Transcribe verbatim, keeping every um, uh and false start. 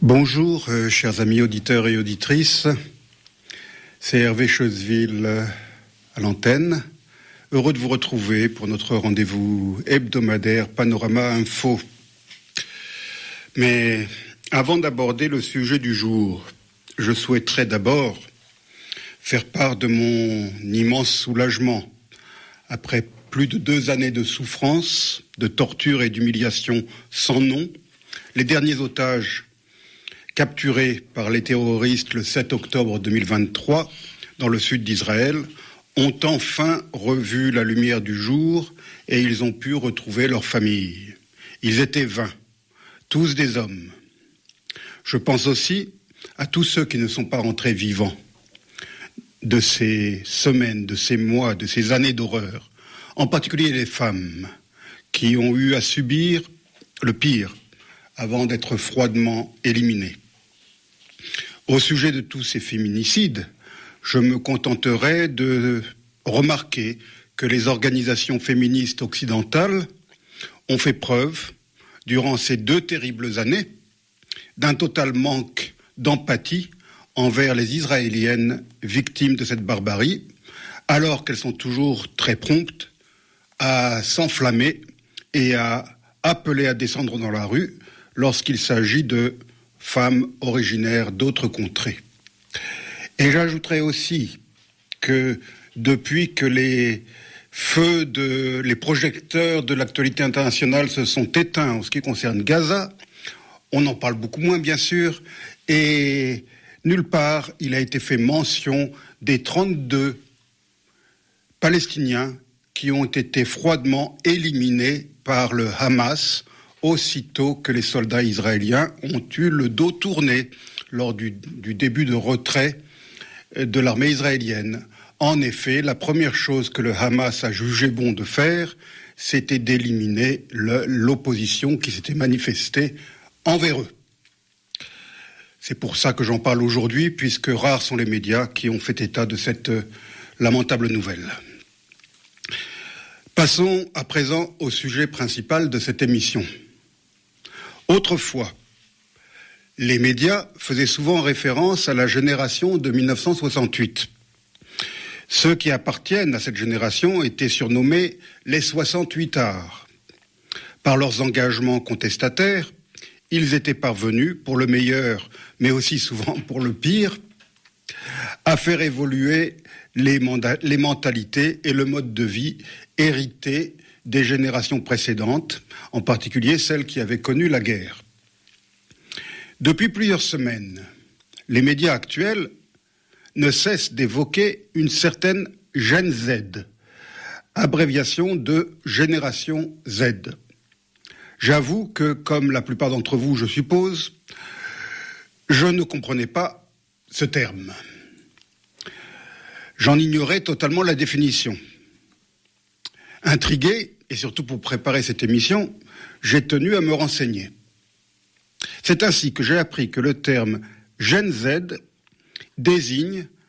Bonjour, euh, chers amis auditeurs et auditrices. C'est Hervé Choseville euh, à l'antenne. Heureux de vous retrouver pour notre rendez-vous hebdomadaire Panorama Info. Mais avant d'aborder le sujet du jour, je souhaiterais d'abord faire part de mon immense soulagement après plus de deux années de souffrance, de torture et d'humiliation sans nom. Les derniers otages capturés par les terroristes le sept octobre deux mille vingt-trois dans le sud d'Israël ont enfin revu la lumière du jour et ils ont pu retrouver leur famille. Ils étaient vingt, tous des hommes. Je pense aussi à tous ceux qui ne sont pas rentrés vivants de ces semaines, de ces mois, de ces années d'horreur, en particulier les femmes qui ont eu à subir le pire avant d'être froidement éliminées. Au sujet de tous ces féminicides, je me contenterai de remarquer que les organisations féministes occidentales ont fait preuve, durant ces deux terribles années, d'un total manque d'empathie envers les Israéliennes victimes de cette barbarie, alors qu'elles sont toujours très promptes à s'enflammer et à appeler à descendre dans la rue lorsqu'il s'agit de femmes originaires d'autres contrées. Et j'ajouterai aussi que depuis que les feux, de, les projecteurs de l'actualité internationale se sont éteints en ce qui concerne Gaza, on en parle beaucoup moins bien sûr, et nulle part il a été fait mention des trente-deux Palestiniens qui ont été froidement éliminés par le Hamas aussitôt que les soldats israéliens ont eu le dos tourné lors du, du début de retrait de l'armée israélienne. En effet, la première chose que le Hamas a jugé bon de faire, c'était d'éliminer le, l'opposition qui s'était manifestée envers eux. C'est pour ça que j'en parle aujourd'hui, puisque rares sont les médias qui ont fait état de cette euh, lamentable nouvelle. Passons à présent au sujet principal de cette émission. Autrefois, les médias faisaient souvent référence à la génération de mille neuf cent soixante-huit. Ceux qui appartiennent à cette génération étaient surnommés les soixante-huitards. Par leurs engagements contestataires, ils étaient parvenus, pour le meilleur, mais aussi souvent pour le pire, à faire évoluer les, manda- les mentalités et le mode de vie hérités des générations précédentes, en particulier celles qui avaient connu la guerre. Depuis plusieurs semaines, les médias actuels ne cessent d'évoquer une certaine Gen Z, abréviation de Génération Z. J'avoue que, comme la plupart d'entre vous, je suppose, je ne comprenais pas ce terme. J'en ignorais totalement la définition. Intrigué, et surtout pour préparer cette émission, j'ai tenu à me renseigner. C'est ainsi que j'ai appris que le terme Gen Z désigne